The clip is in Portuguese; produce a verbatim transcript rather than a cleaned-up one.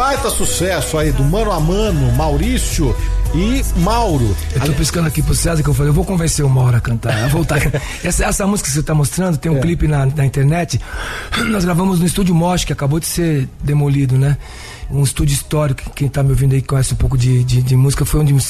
baita sucesso aí do Mano a Mano, Maurício e Mauro. Eu tô piscando aqui pro César que eu falei, eu vou convencer o Mauro a cantar, a voltar. essa, essa música que você tá mostrando, tem um é. clipe na, na internet. Nós gravamos no Estúdio Mosh, que acabou de ser demolido, né? Um estúdio histórico, quem tá me ouvindo aí conhece um pouco de, de, de música, foi onde